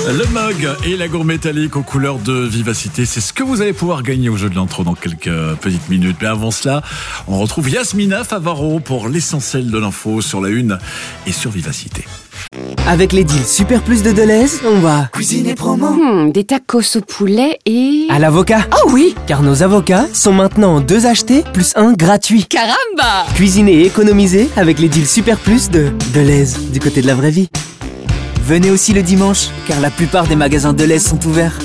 Le mug et la gourde métallique aux couleurs de vivacité, c'est ce que vous allez pouvoir gagner au jeu de l'intro dans quelques petites minutes. Mais avant cela, on retrouve Yasmina Favaro pour l'essentiel de l'info sur la une et sur Vivacité. Avec les deals Super Plus de Deleuze, on va cuisiner promo. Des tacos au poulet et... à l'avocat. Oh oui! Car nos avocats sont maintenant 2 achetés plus 1 gratuit. Caramba! Cuisiner et économiser avec les deals Super Plus de Deleuze, du côté de la vraie vie. Venez aussi le dimanche, car la plupart des magasins Deleuze sont ouverts.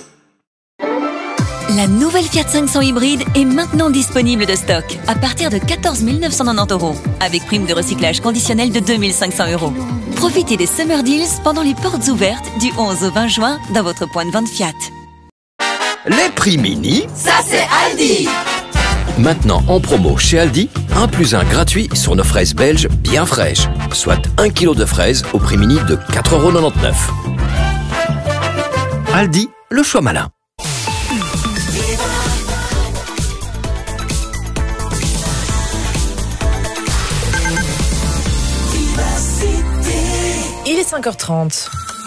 La nouvelle Fiat 500 hybride est maintenant disponible de stock à partir de 14 990 €, avec prime de recyclage conditionnelle de 2 500 €. Profitez des Summer Deals pendant les portes ouvertes du 11 au 20 juin dans votre point de vente Fiat. Les prix mini, ça c'est Aldi. Maintenant en promo chez Aldi, 1 + 1 gratuit sur nos fraises belges bien fraîches, soit 1 kg de fraises au prix mini de 4,99 €. Aldi, le choix malin. Il est 5h30.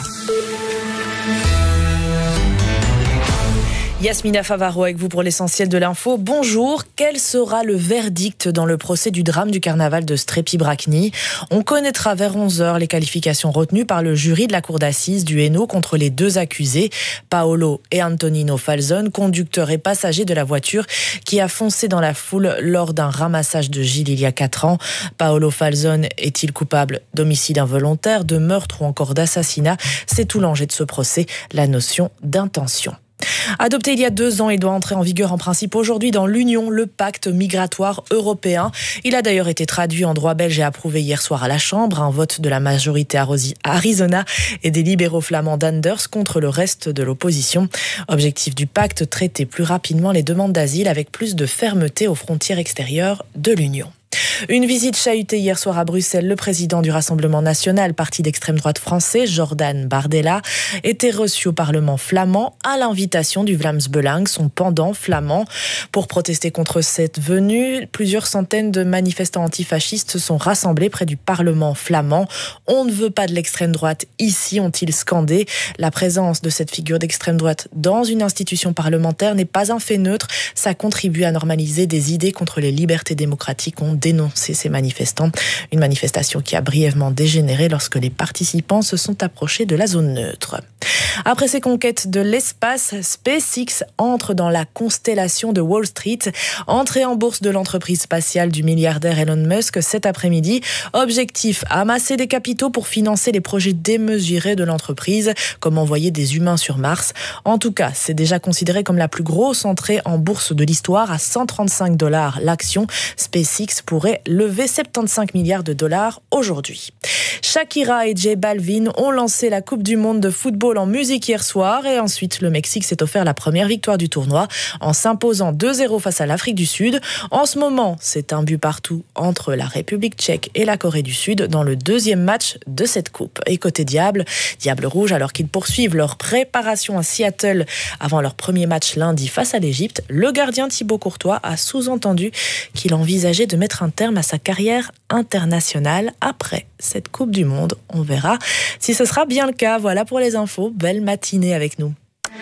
Yasmina Favaro avec vous pour l'essentiel de l'info. Bonjour, quel sera le verdict dans le procès du drame du carnaval de Strépy-Bracni? On connaîtra vers 11h les qualifications retenues par le jury de la cour d'assises du Hainaut contre les 2 accusés, Paolo et Antonino Falzon, conducteur et passager de la voiture qui a foncé dans la foule lors d'un ramassage de Gilles il y a 4 ans. Paolo Falzon est-il coupable d'homicide involontaire, de meurtre ou encore d'assassinat? C'est tout l'enjeu de ce procès, la notion d'intention. Adopté il y a 2 ans, il doit entrer en vigueur en principe aujourd'hui dans l'Union, le pacte migratoire européen. Il a d'ailleurs été traduit en droit belge et approuvé hier soir à la Chambre, un vote de la majorité Arizona et des libéraux flamands d'Anders contre le reste de l'opposition. Objectif du pacte, traiter plus rapidement les demandes d'asile avec plus de fermeté aux frontières extérieures de l'Union. Une visite chahutée hier soir à Bruxelles. Le président du Rassemblement national, parti d'extrême droite français, Jordan Bardella, était reçu au Parlement flamand à l'invitation du Vlaams Belang, son pendant flamand. Pour protester contre cette venue, plusieurs centaines de manifestants antifascistes se sont rassemblés près du Parlement flamand. On ne veut pas de l'extrême droite ici, ont-ils scandé. La présence de cette figure d'extrême droite dans une institution parlementaire n'est pas un fait neutre. Ça contribue à normaliser des idées contre les libertés démocratiques, ont dénoncé ces manifestants. Une manifestation qui a brièvement dégénéré lorsque les participants se sont approchés de la zone neutre. Après ses conquêtes de l'espace, SpaceX entre dans la constellation de Wall Street. Entrée en bourse de l'entreprise spatiale du milliardaire Elon Musk cet après-midi. Objectif, amasser des capitaux pour financer les projets démesurés de l'entreprise, comme envoyer des humains sur Mars. En tout cas, c'est déjà considéré comme la plus grosse entrée en bourse de l'histoire à $135 l'action. SpaceX pourrait lever 75 milliards de dollars aujourd'hui. Shakira et J Balvin ont lancé la Coupe du Monde de football en musique hier soir et ensuite le Mexique s'est offert la première victoire du tournoi en s'imposant 2-0 face à l'Afrique du Sud. En ce moment, c'est un but partout entre la République tchèque et la Corée du Sud dans le 2e match de cette coupe. Et côté Diable Rouge, alors qu'ils poursuivent leur préparation à Seattle avant leur premier match lundi face à l'Égypte, le gardien Thibaut Courtois a sous-entendu qu'il envisageait de mettre un terme à sa carrière internationale après cette Coupe du Monde. On verra si ce sera bien le cas. Voilà pour les infos. Belle matinée avec nous.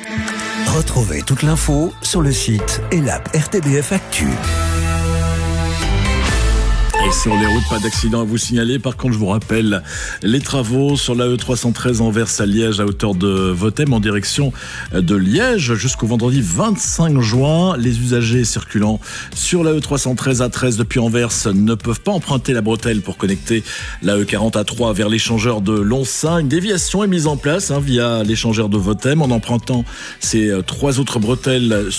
Retrouvez toute l'info sur le site et l'app RTBF Actu. Et sur les routes, pas d'accident à vous signaler. Par contre, je vous rappelle les travaux sur la E313 Anvers à Liège à hauteur de Vothème en direction de Liège jusqu'au vendredi 25 juin. Les usagers circulant sur la E313 A13 depuis Anvers ne peuvent pas emprunter la bretelle pour connecter la E40 A3 vers l'échangeur de Lonsin. Une déviation est mise en place via l'échangeur de Vothème en empruntant ces 3 autres bretelles